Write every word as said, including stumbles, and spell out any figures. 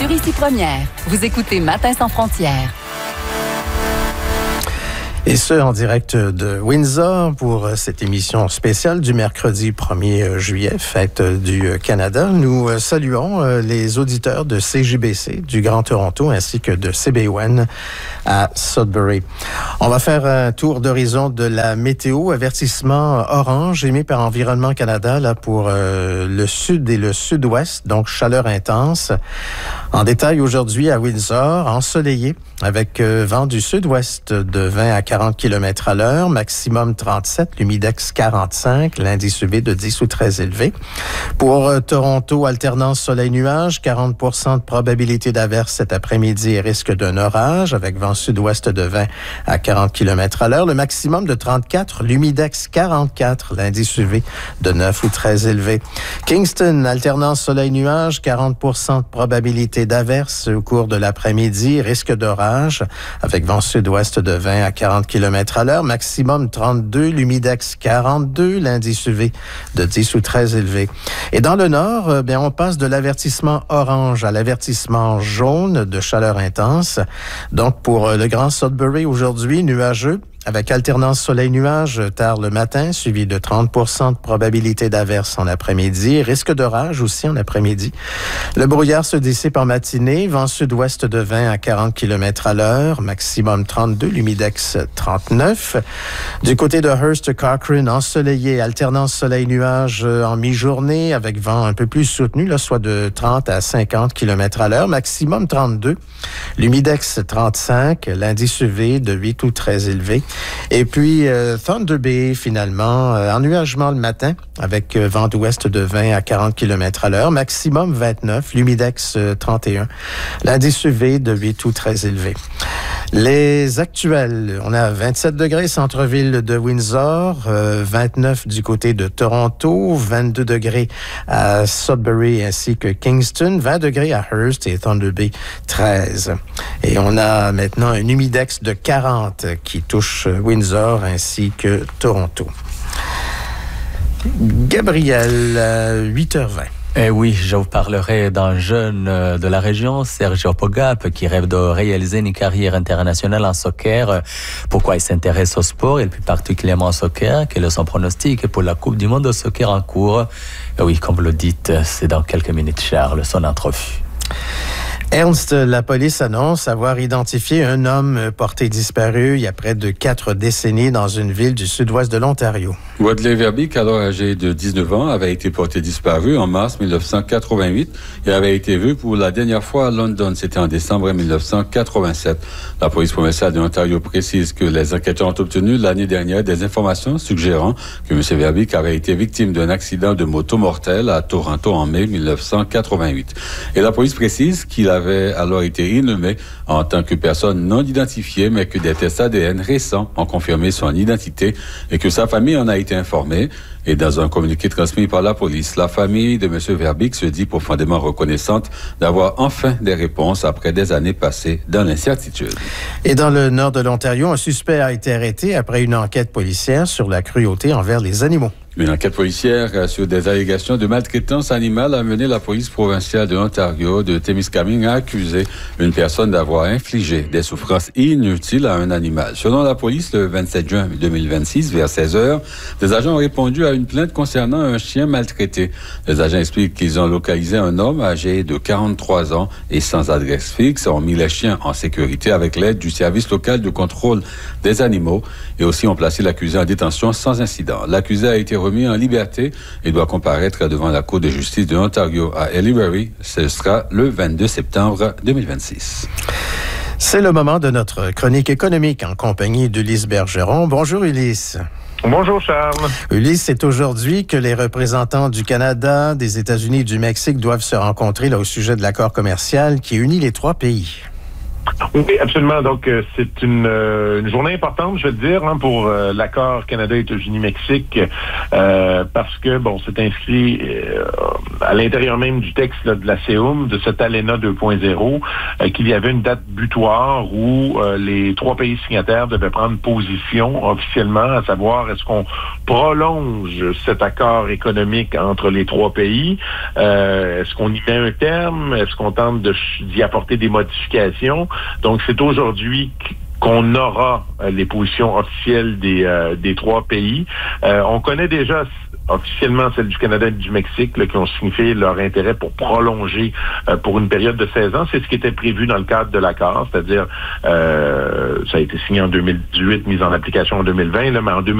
sur Ici Première. Vous écoutez Matin sans frontières. Et ce, en direct de Windsor pour cette émission spéciale du mercredi premier juillet, fête du Canada. Nous saluons les auditeurs de C J B C du Grand Toronto ainsi que de C B O N à Sudbury. On va faire un tour d'horizon de la météo. Avertissement orange émis par Environnement Canada là, pour euh, le sud et le sud-ouest, donc chaleur intense. En détail aujourd'hui à Windsor, ensoleillé avec euh, vent du sud-ouest de vingt à quarante kilomètres à l'heure, maximum trente-sept, l'humidex quarante-cinq, l'indice U V de dix ou très élevé. Pour euh, Toronto, alternance soleil-nuage, quarante pour cent de probabilité d'averse cet après-midi et risque d'un orage avec vent sud-ouest de vingt à quarante kilomètres à l'heure, le maximum de trente-quatre, l'humidex quarante-quatre, l'indice U V de neuf ou très élevé. Kingston, alternance soleil-nuage, quarante pour cent de probabilité d'averse au cours de l'après-midi, risque d'orage avec vent sud-ouest de vingt à quarante kilomètres à l'heure, maximum trente-deux, l'humidex quarante-deux, l'indice U V de dix ou très élevé. Et dans le nord, euh, bien, on passe de l'avertissement orange à l'avertissement jaune de chaleur intense. Donc, pour euh, le Grand Sudbury aujourd'hui, nuageux, avec alternance soleil-nuage tard le matin, suivi de trente pour cent de probabilité d'averse en après-midi, risque d'orage aussi en après-midi. Le brouillard se dissipe en matinée, vent sud-ouest de vingt à quarante kilomètres à l'heure, maximum trente-deux, l'humidex trente-neuf. Du côté de Hearst-Cochrane, ensoleillé, alternance soleil-nuage en mi-journée, avec vent un peu plus soutenu, là, soit de trente à cinquante kilomètres à l'heure, maximum trente-deux, l'humidex trente-cinq, l'indice U V de huit ou très élevé. Et puis, euh, Thunder Bay, finalement, euh, ennuagement le matin, avec euh, vent d'ouest de vingt à quarante kilomètres à l'heure, maximum vingt-neuf, l'humidex euh, trente et un, l'indice U V de huit ou très élevé. Les actuels, on a vingt-sept degrés centre-ville de Windsor, euh, vingt-neuf du côté de Toronto, vingt-deux degrés à Sudbury ainsi que Kingston, vingt degrés à Hearst et Thunder Bay, treize. Et on a maintenant un humidex de quarante qui touche Windsor ainsi que Toronto. Gabriel, à huit heures vingt. Eh oui, je vous parlerai d'un jeune de la région, Sergio Pogap, qui rêve de réaliser une carrière internationale en soccer. Pourquoi il s'intéresse au sport, et plus particulièrement au soccer? Quel est son pronostic pour la Coupe du Monde de soccer en cours? Eh oui, comme vous le dites, c'est dans quelques minutes, Charles, son entrevue. Ernst, la police annonce avoir identifié un homme porté disparu il y a près de quatre décennies dans une ville du sud-ouest de l'Ontario. Wadley Verbeek, alors âgé de dix-neuf ans, avait été porté disparu en mars mille neuf cent quatre-vingt-huit et avait été vu pour la dernière fois à London. C'était en décembre mille neuf cent quatre-vingt-sept. La police provinciale de l'Ontario précise que les enquêteurs ont obtenu l'année dernière des informations suggérant que M. Verbeek avait été victime d'un accident de moto mortel à Toronto en mai mille neuf cent quatre-vingt-huit. Et la police précise qu'il avait alors été inhumé en tant que personne non identifiée, mais que des tests A D N récents ont confirmé son identité et que sa famille en a été informée. Et dans un communiqué transmis par la police, la famille de M. Verbeek se dit profondément reconnaissante d'avoir enfin des réponses après des années passées dans l'incertitude. Et dans le nord de l'Ontario, un suspect a été arrêté après une enquête policière sur la cruauté envers les animaux. Une enquête policière sur des allégations de maltraitance animale a mené la police provinciale de l'Ontario de Témiscamingue à accuser une personne d'avoir infligé des souffrances inutiles à un animal. Selon la police, le vingt-sept juin deux mille vingt-six, vers seize heures, des agents ont répondu à une plainte concernant un chien maltraité. Les agents expliquent qu'ils ont localisé un homme âgé de quarante-trois ans et sans adresse fixe, ont mis les chiens en sécurité avec l'aide du service local de contrôle des animaux et aussi ont placé l'accusé en détention sans incident. L'accusé a été remis en liberté et doit comparaître devant la Cour de justice de l'Ontario à Ellsbury. Ce sera le vingt-deux septembre deux mille vingt-six. C'est le moment de notre chronique économique en compagnie d'Ulysse Bergeron. Bonjour Ulysse. Bonjour Charles. Ulysse, c'est aujourd'hui que les représentants du Canada, des États-Unis et du Mexique doivent se rencontrer là, au sujet de l'accord commercial qui unit les trois pays. Oui, absolument. Donc, euh, c'est une, euh, une journée importante, je vais te dire, hein, pour euh, l'accord Canada-États-Unis-Mexique, euh, parce que, bon, c'est inscrit euh, à l'intérieur même du texte là, de la C E U M, de cet ALENA deux point zéro, euh, qu'il y avait une date butoir où euh, les trois pays signataires devaient prendre position officiellement, à savoir est-ce qu'on prolonge cet accord économique entre les trois pays, euh, est-ce qu'on y met un terme, est-ce qu'on tente de, d'y apporter des modifications. Donc, c'est aujourd'hui qu'on aura euh, les positions officielles des, euh, des trois pays. Euh, on connaît déjà officiellement celle du Canada et du Mexique là, qui ont signifié leur intérêt pour prolonger euh, pour une période de seize ans. C'est ce qui était prévu dans le cadre de l'accord, c'est-à-dire euh, ça a été signé en deux mille dix-huit, mis en application en deux mille vingt, là, mais en deux mille